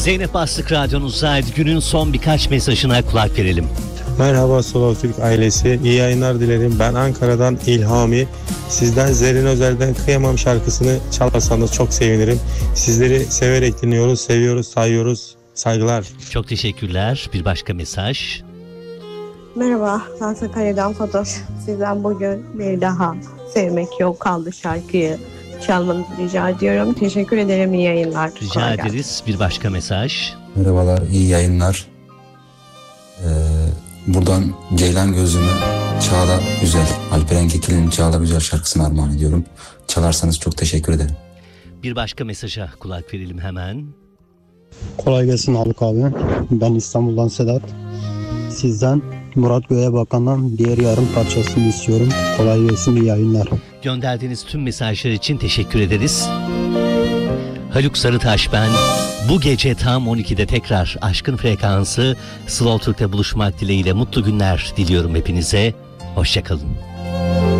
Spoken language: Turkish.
Zeynep Bastık radyonuzda günün son birkaç mesajına kulak verelim. Merhaba Solo Türk ailesi, iyi yayınlar dilerim. Ben Ankara'dan İlhami. Sizden Zerrin Özel'den Kıyamam şarkısını çalarsanız çok sevinirim. Sizleri severek dinliyoruz, seviyoruz, sayıyoruz. Saygılar. Çok teşekkürler. Bir başka mesaj. Merhaba, ben Sakarya'dan Fatoş. Sizden bugün bir daha Sevmek Yok Kaldı şarkıyı çalmanızı rica ediyorum. Teşekkür ederim, iyi yayınlar. Rica ederiz. Bir başka mesaj. Merhabalar, iyi yayınlar. Buradan Ceylan Gözlüm'ü Çağla Güzel, Alperen Kekilli'nin Çağla Güzel şarkısını armağan ediyorum. Çalarsanız çok teşekkür ederim. Bir başka mesaja kulak verelim hemen. Kolay gelsin Haluk abi. Ben İstanbul'dan Sedat. Sizden Murat Göğebakan'dan Diğer Yarım parçasını istiyorum. Kolay gelsin, iyi yayınlar. Gönderdiğiniz tüm mesajlar için teşekkür ederiz. Haluk Sarıtaş ben. Bu gece tam 12'de tekrar Aşkın Frekansı Slow Türk'te buluşmak dileğiyle mutlu günler diliyorum hepinize. Hoşça kalın.